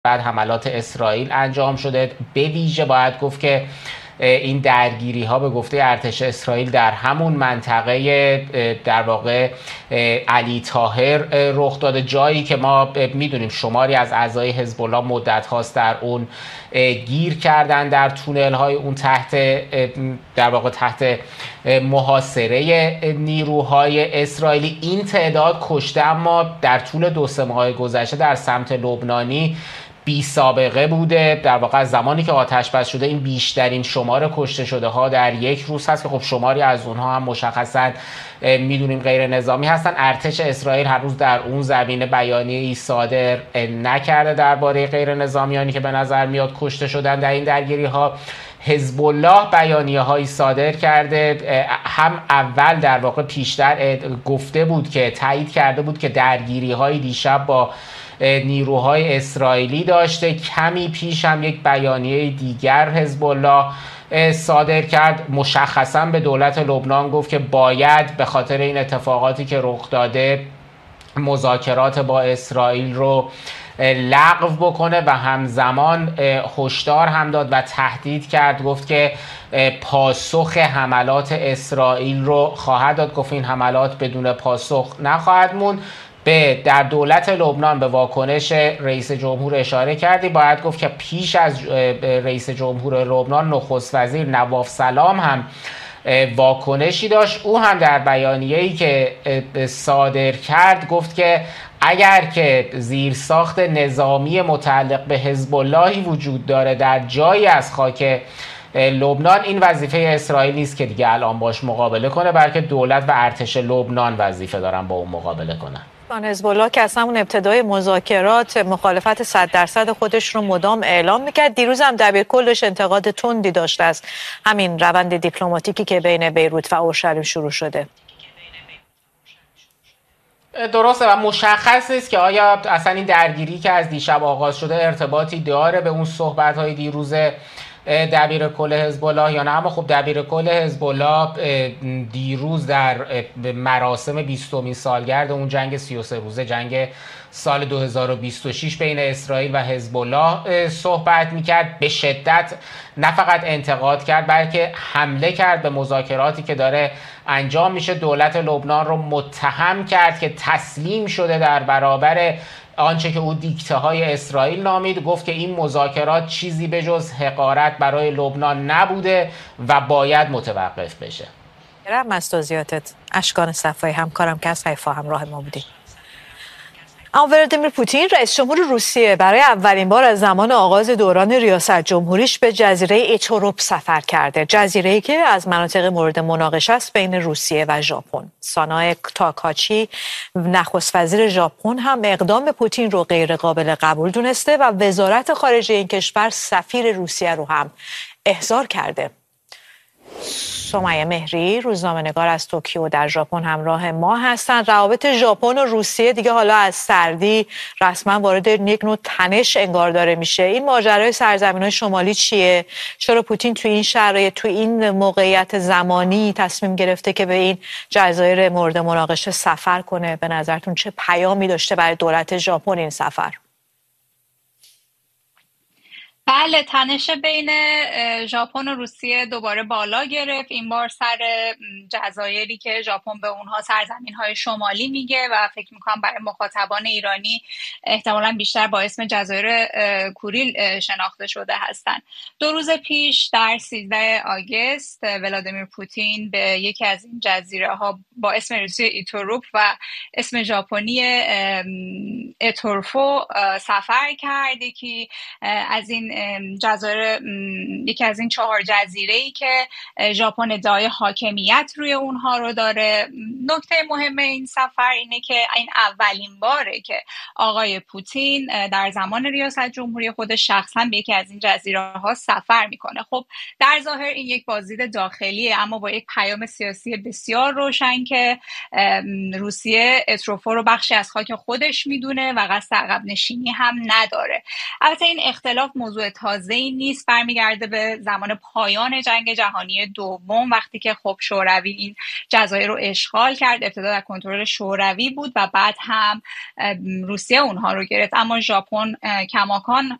بعد حملات اسرائیل انجام شده. به ویژه باید گفت که این درگیری ها به گفته ارتش اسرائیل در همون منطقه در واقع علی طاهر رخ داده، جایی که ما میدونیم شماری از اعضای حزب الله مدت هاست در اون گیر کردن در تونل های اون تحت در واقع تحت محاصره نیروهای اسرائیلی. این تعداد کشته اما در طول 2-3 ماه گذشته در سمت لبنانی بی سابقه بوده. در واقع از زمانی که آتش بس شده این بیشترین شمار کشته شده ها در یک روز هست که خب شماری از اونها هم مشخصا میدونیم غیر نظامی هستن. ارتش اسرائیل هنوز در اون زمینه بیانیه‌ای صادر نکرده درباره غیر نظامیانی که به نظر میاد کشته شدن در این درگیری ها. حزب الله بیانیه هایی صادر کرده، هم اول در واقع پیشتر گفته بود که تایید کرده بود که درگیری های دیشب با نیروهای اسرائیلی داشته. کمی پیش هم یک بیانیه دیگر حزب الله صادر کرد، مشخصا به دولت لبنان گفت که باید به خاطر این اتفاقاتی که رخ داده مذاکرات با اسرائیل رو لغو بکنه و همزمان هشدار هم داد و تهدید کرد، گفت که پاسخ حملات اسرائیل رو خواهد داد. گفت این حملات بدون پاسخ نخواهد موند. در دولت لبنان به واکنش رئیس جمهور اشاره کردی. باید گفت که پیش از رئیس جمهور لبنان نخست وزیر نواف سلام هم واکنشی داشت. او هم در بیانیه‌ای که صادر کرد گفت که اگر که زیرساخت نظامی متعلق به حزب اللهی وجود داره در جایی از خاک لبنان، این وظیفه اسرائیل نیست که دیگه الان باش مقابله کنه، بلکه دولت و ارتش لبنان وظیفه دارن با اون مقابله کنن. حزب الله که از همون ابتدای مذاکرات مخالفت 100% خودش رو مدام اعلام میکرد. دیروز هم دبیرکلش انتقاد تندی داشت از همین روند دیپلماتیکی که بین بیروت و اورشلیم شروع شده. درسته و مشخص نیست که آیا اصلا این درگیری که از دیشب آغاز شده ارتباطی داره به اون صحبت‌های دیروز دبیر کل حزب الله یا نه. اما خب دبیر کل حزب الله دیروز در مراسم 20مین سالگرد اون جنگ 33 روزه، جنگ سال 2026 بین اسرائیل و حزب الله صحبت میکرد. به شدت نه فقط انتقاد کرد بلکه حمله کرد به مذاکراتی که داره انجام میشه. دولت لبنان رو متهم کرد که تسلیم شده در برابر آنچه که او دیکته های اسرائیل نامید. گفت که این مذاکرات چیزی به جز حقارت برای لبنان نبوده و باید متوقف بشه. از توضیحاتت. اشکان صفایی همکارم که از حیفا همراه ما بودی. اما ولادیمیر پوتین رئیس جمهور روسیه برای اولین بار از زمان آغاز دوران ریاست جمهوریش به جزیره ایتوروپ سفر کرده. جزیره‌ای که از مناطق مورد مناقشه است بین روسیه و ژاپن. سانای تاکاچی نخست وزیر ژاپن هم اقدام پوتین رو غیر قابل قبول دونسته و وزارت خارجه این کشور سفیر روسیه رو هم احضار کرده. سمیه مهری روزنامه‌نگار از توکیو در ژاپن همراه ما هستند. روابط ژاپن و روسیه دیگه حالا از سردی رسما وارد یک نوع تنش انگار داره میشه. این ماجرای سرزمین‌های شمالی چیه؟ چرا پوتین تو این شرایط تو این موقعیت زمانی تصمیم گرفته که به این جزایر مورد مناقشه سفر کنه؟ به نظرتون چه پیامی داشته برای دولت ژاپن این سفر؟ بله، تنش بین ژاپن و روسیه دوباره بالا گرفت. این بار سر جزایری که ژاپن به اونها سرزمین‌های شمالی میگه و فکر میکنم برای مخاطبان ایرانی احتمالاً بیشتر با اسم جزایر کوریل شناخته شده هستند. 2 روز پیش در 13 آگوست ولادیمیر پوتین به یکی از این جزیره‌ها با اسم روسی ایتوروپ و اسم ژاپنی اتورفو سفر کرد که از این جزایر یکی از این 4 جزیره‌ای که ژاپن ادعای حاکمیت روی اونها رو داره. نکته مهم این سفر اینه که این اولین باره که آقای پوتین در زمان ریاست جمهوری خودش شخصا به یکی از این جزیره‌ها سفر میکنه. خب در ظاهر این یک بازدید داخلیه، اما با یک پیام سیاسی بسیار روشن که روسیه اتروفو رو بخشی از خاک خودش میدونه و قصد عقب نشینی هم نداره. البته این اختلاف موضوع تازه‌ای نیست، برمیگرده به زمان پایان جنگ جهانی دوم، وقتی که خب شوروی این جزایر رو اشغال کرد. ابتدا در کنترل شوروی بود و بعد هم روسیه اونها رو گرفت، اما ژاپن کماکان